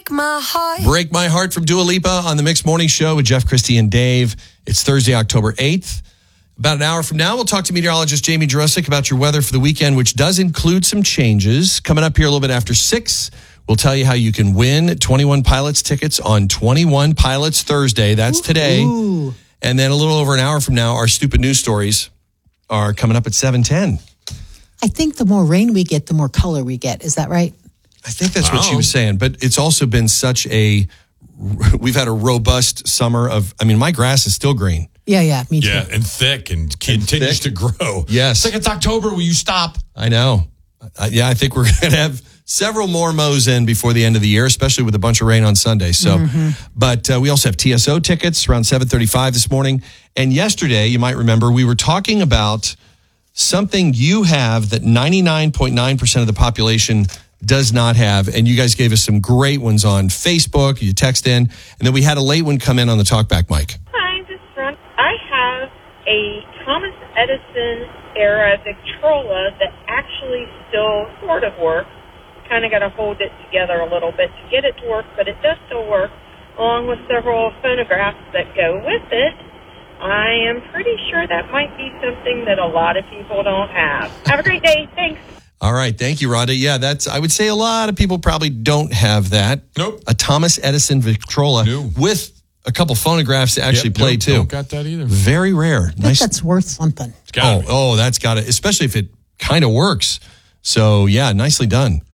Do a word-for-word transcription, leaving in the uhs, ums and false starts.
Break My Heart. Break My Heart from Dua Lipa on the Mixed Morning Show with Jeff, Christy, and Dave. It's Thursday, October eighth. About an hour from now, we'll talk to meteorologist Jamie Jurusik about your weather for the weekend, which does include some changes. Coming up here a little bit after six, we'll tell you how you can win twenty-one Pilots tickets on twenty-one Pilots Thursday. That's today. Ooh. And then a little over an hour from now, our stupid news stories are coming up at seven ten. I think the more rain we get, the more color we get. Is that right? I think that's what Wow. she was saying. But it's also been such a, we've had a robust summer of, I mean, my grass is still green. Yeah, yeah, me too. Yeah, and thick and continues thick. to grow. Yes. It's like it's October. Will you stop? I know. Uh, yeah, I think we're going to have several more mows in before the end of the year, especially with a bunch of rain on Sunday. So, Mm-hmm. but uh, we also have T S O tickets around seven thirty-five this morning. And yesterday, you might remember, we were talking about something you have that ninety-nine point nine percent of the population does not have. And you guys gave us some great ones on Facebook. You text in. And then we had a late one come in on the talkback mic. Hi, this is Ron. I have a Thomas Edison era Victrola that actually still sort of works. Kind of got to hold it together a little bit to get it to work, but it does still work, along with several phonographs that go with it. I am pretty sure that might be something that a lot of people don't have. Have a great day. Thanks. All right. Thank you, Rhonda. Yeah, that's, I would say a lot of people probably don't have that. Nope. A Thomas Edison Victrola No. with a couple phonographs to actually Yep, play nope, too. Don't got that either. Very rare. I think Nice. that's worth something. It's gotta Oh, be. oh, that's got it. Especially if it kind of works. So yeah, nicely done.